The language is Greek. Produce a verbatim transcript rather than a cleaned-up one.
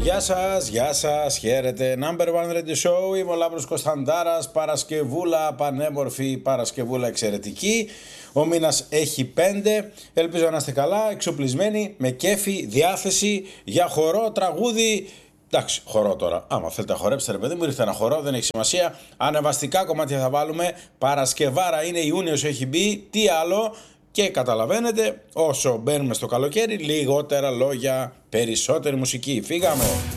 Γεια σας, γεια σας, χαίρετε. Number One Radio Show, είμαι ο Λάμπρος Κωνσταντάρας. Παρασκευούλα πανέμορφη, Παρασκευούλα εξαιρετική. Ο μήνας έχει πέντε. Ελπίζω να είστε καλά, εξοπλισμένοι, με κέφι, διάθεση για χορό, τραγούδι. Εντάξει, χορό τώρα. Άμα θέλετε να χορέψετε, ρε παιδί μου, ήρθε ένα χορό, δεν έχει σημασία. Ανεβαστικά κομμάτια θα βάλουμε. Παρασκευάρα είναι, Ιούνιος έχει μπει. Τι άλλο. Και καταλαβαίνετε, όσο μπαίνουμε στο καλοκαίρι, λιγότερα λόγια, περισσότερη μουσική. Φύγαμε!